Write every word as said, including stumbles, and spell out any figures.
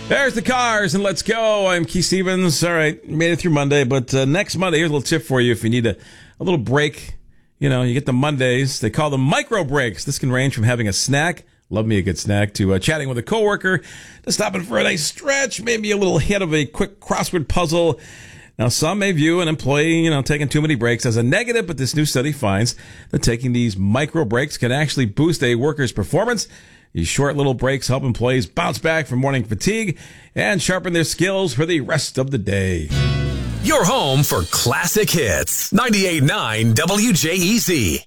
There's the cars, and let's go. I'm Keith Stevens. All right, made it through Monday, but uh, next Monday, here's a little tip for you if you need a, a little break. You know, you get the Mondays. They call them micro breaks. This can range from having a snack, love me a good snack, to uh, chatting with a coworker, to stopping for a nice stretch, maybe a little hit of a quick crossword puzzle. Now, some may view an employee, you know, taking too many breaks as a negative, but this new study finds that taking these micro breaks can actually boost a worker's performance. These short little breaks help employees bounce back from morning fatigue and sharpen their skills for the rest of the day. Your home for classic hits. ninety-eight point nine W J E Z.